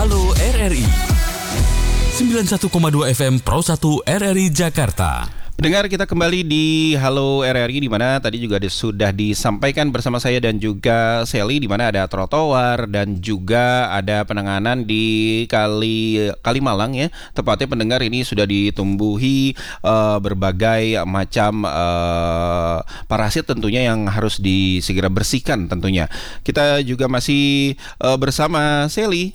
Halo RRI 91,2 FM Pro 1 RRI Jakarta. Pendengar, kita kembali di Halo RRI, di mana tadi juga sudah disampaikan bersama saya dan juga Sally, di mana ada trotoar dan juga ada penanganan di Kalimalang ya. Tepatnya pendengar, ini sudah ditumbuhi berbagai macam parasit tentunya yang harus segera bersihkan tentunya. Kita juga masih bersama Sally.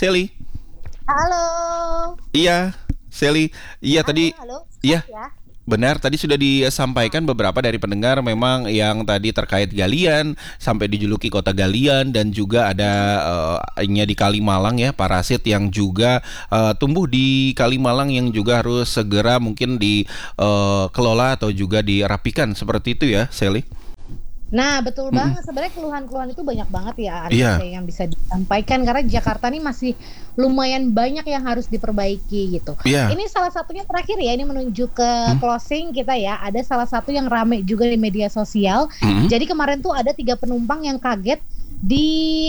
Halo. Iya, Sally. Iya, tadi. Halo. Iya. Ya. Benar, tadi sudah disampaikan beberapa dari pendengar memang yang tadi terkait galian, sampai dijuluki kota galian, dan juga ada di Kalimalang ya, parasit yang juga tumbuh di Kalimalang yang juga harus segera mungkin dikelola atau juga dirapikan, seperti itu ya, Sally? Nah, betul banget. Sebenarnya keluhan-keluhan itu banyak banget ya, yang bisa disampaikan, karena Jakarta ini masih lumayan banyak yang harus diperbaiki gitu. Ini salah satunya terakhir ya, ini menuju ke closing kita ya. Ada salah satu yang rame juga di media sosial. Jadi kemarin tuh ada 3 penumpang yang kaget di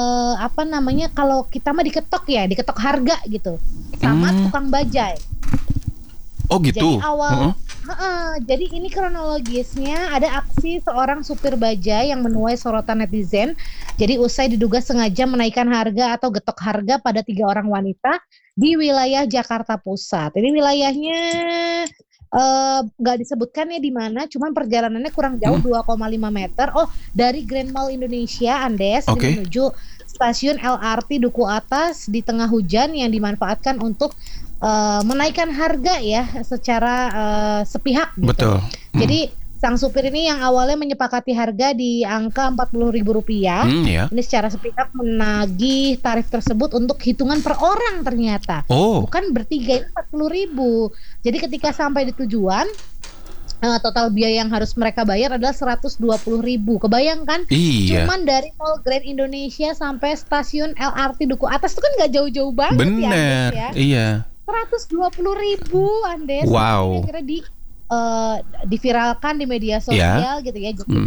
kalau kita mah diketok harga gitu sama tukang bajai. Oh gitu. Jadi jadi ini kronologisnya, ada aksi seorang supir bajai yang menuai sorotan netizen. Jadi usai diduga sengaja menaikkan harga atau getok harga pada 3 orang wanita di wilayah Jakarta Pusat. Ini wilayahnya nggak disebutkan ya di mana, cuman perjalanannya kurang jauh 2,5 meter. Oh, dari Grand Mall Indonesia Andes menuju stasiun LRT Duku Atas di tengah hujan yang dimanfaatkan untuk menaikkan harga ya secara sepihak gitu. Betul. Jadi sang supir ini yang awalnya menyepakati harga di angka Rp40.000, ini secara sepihak menagih tarif tersebut untuk hitungan per orang ternyata. Bukan bertiga, itu Rp40.000. Jadi ketika sampai di tujuan, total biaya yang harus mereka bayar adalah Rp120.000. Kebayangkan? Cuman dari Mall Grand Indonesia sampai stasiun LRT Duku Atas itu kan nggak jauh-jauh banget. Bener, ya. Iya. Rp120.000, Andes. Wow. Kira-kira diviralkan di media sosial gitu ya. Jadi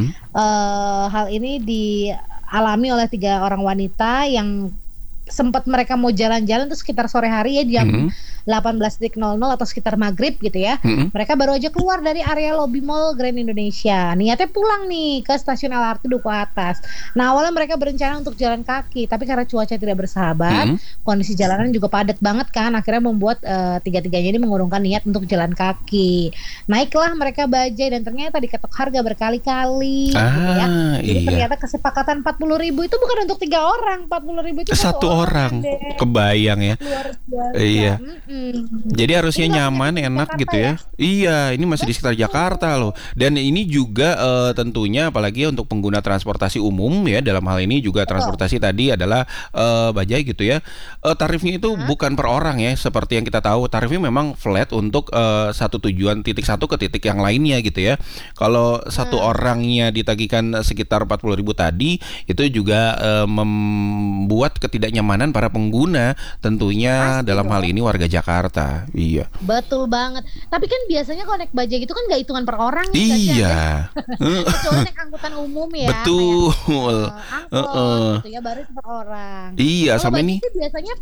hal ini dialami oleh 3 orang wanita yang sempat mereka mau jalan-jalan tuh sekitar sore hari ya, jam 18.00 atau sekitar maghrib gitu ya. Mereka baru aja keluar dari area lobi Mall Grand Indonesia. Niatnya pulang nih ke stasiun LRT Duku Atas. Nah, awalnya mereka berencana untuk jalan kaki, tapi karena cuaca tidak bersahabat, kondisi jalanan juga padat banget kan, akhirnya membuat tiga-tiganya ini mengurungkan niat untuk jalan kaki. Naiklah mereka bajai dan ternyata diketok harga berkali-kali gitu ya. Jadi ternyata kesepakatan Rp40.000 itu bukan untuk 3 orang, Rp40.000 itu satu orang. Kebayang ya. Luar biasa. Iya. Jadi harusnya nyaman, enak gitu ya. Iya, ini masih di sekitar Jakarta loh. Dan ini juga tentunya apalagi untuk pengguna transportasi umum ya, dalam hal ini juga transportasi tadi adalah bajai gitu ya. Tarifnya itu bukan per orang ya, seperti yang kita tahu. Tarifnya memang flat untuk satu tujuan titik satu ke titik yang lainnya gitu ya. Kalau satu orangnya ditagihkan sekitar Rp40.000 tadi, itu juga membuat ketidaknyamanan para pengguna tentunya. Pasti dalam hal ini warga Jakarta. Iya. Betul banget. Tapi kan biasanya kalau naik bajai gitu kan nggak hitungan per orang. Iya. Kecuali naik angkutan umum ya. Betul. Angkot gitu ya, baru per orang. Iya, sampai nih. Biasanya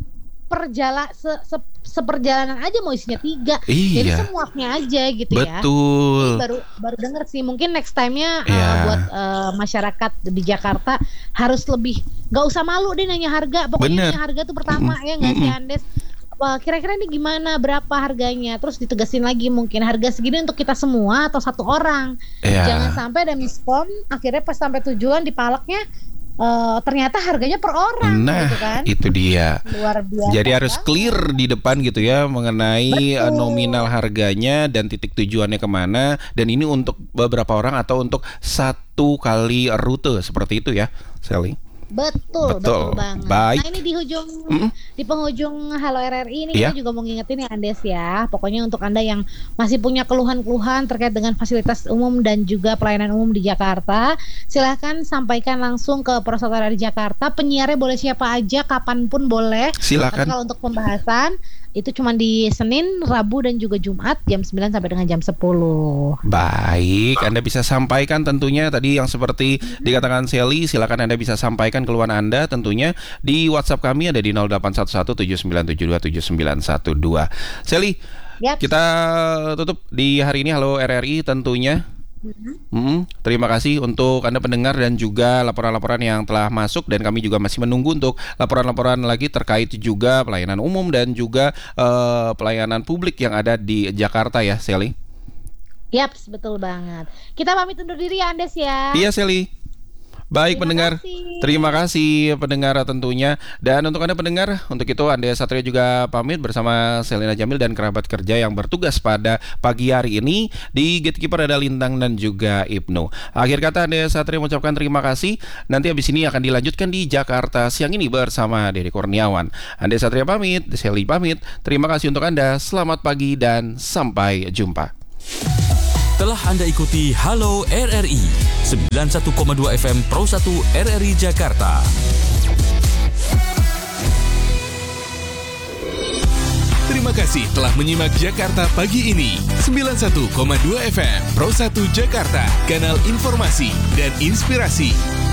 seperjalanan aja mau isinya 3. Jadi semuanya aja gitu ya. Betul. Baru denger sih, mungkin next time-nya buat masyarakat di Jakarta harus lebih, nggak usah malu deh nanya harga. Pokoknya nanya harga tuh pertama ya, nggak sih Andes? Kira-kira ini gimana, berapa harganya, terus ditegasin lagi mungkin harga segini untuk kita semua atau satu orang. Jangan sampai ada miskom, akhirnya pas sampai tujuan dipalaknya ternyata harganya per orang. Nah gitu kan? Itu dia. Luar biasa. Jadi harus clear di depan gitu ya, mengenai nominal harganya dan titik tujuannya kemana. Dan ini untuk beberapa orang atau untuk 1 kali rute, seperti itu ya, Sally. Betul banget. Baik. Nah, ini di penghujung Halo RRI ini kita juga mau ngingetin ya Andes ya. Pokoknya untuk Anda yang masih punya keluhan-keluhan terkait dengan fasilitas umum dan juga pelayanan umum di Jakarta, silahkan sampaikan langsung ke Pro 1 RRI Jakarta. Penyiarnya boleh siapa aja, kapanpun boleh. Silakan. Tapi kalau untuk pembahasan Itu cuma di Senin, Rabu dan juga Jumat jam 9 sampai dengan jam 10. Baik, Anda bisa sampaikan tentunya tadi yang seperti dikatakan Sally, silakan Anda bisa sampaikan keluhan Anda tentunya di WhatsApp kami ada di 081179727912. Sally, Yap. kita tutup di hari ini Halo RRI tentunya. Terima kasih untuk Anda pendengar dan juga laporan-laporan yang telah masuk, dan kami juga masih menunggu untuk laporan-laporan lagi terkait juga pelayanan umum dan juga pelayanan publik yang ada di Jakarta ya, Sally. Yap, betul banget. Kita pamit undur diri ya Andes ya. Iya, Sally. Baik pendengar, terima kasih pendengar tentunya. Dan untuk Anda pendengar, untuk itu Anda Satria juga pamit bersama Selina Jamil dan kerabat kerja yang bertugas pada pagi hari ini. Di Gatekeeper ada Lintang dan juga Ibnu. Akhir kata Anda Satria mengucapkan terima kasih. Nanti habis ini akan dilanjutkan di Jakarta siang ini bersama Dery Kurniawan. Anda Satria pamit, Sally pamit. Terima kasih untuk Anda, selamat pagi dan sampai jumpa. Telah Anda ikuti Halo RRI 91,2 FM Pro 1 RRI Jakarta. Terima kasih telah menyimak Jakarta Pagi ini. 91,2 FM Pro 1 Jakarta, kanal informasi dan inspirasi.